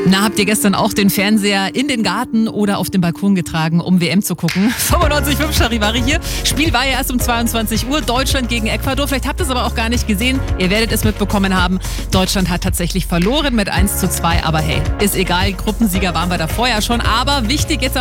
Na, habt ihr gestern auch den Fernseher in den Garten oder auf den Balkon getragen, um WM zu gucken? 95.5 Charivari hier. Spiel war ja erst um 22 Uhr, Deutschland gegen Ecuador. Vielleicht habt ihr es aber auch gar nicht gesehen. Ihr werdet es mitbekommen haben. Deutschland hat tatsächlich verloren mit 1:2. Aber hey, ist egal, Gruppensieger waren wir da vorher schon. Aber wichtig jetzt